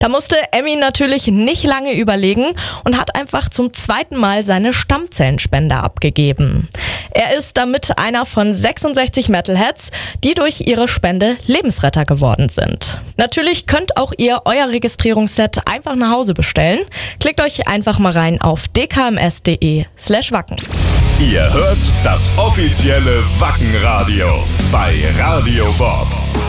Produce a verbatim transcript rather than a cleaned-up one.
Da musste Emmy natürlich nicht lange überlegen und hat einfach zum zweiten Mal seine Stammzellenspende abgegeben. Er ist damit einer von sechsundsechzig Metalheads, die durch ihre Spende Lebensretter geworden sind. Natürlich könnt auch ihr euer Registrierungsset einfach nach Hause bestellen. Klickt euch einfach mal rein auf dkms.de slash wacken. Ihr hört das offizielle Wackenradio bei Radio Bob.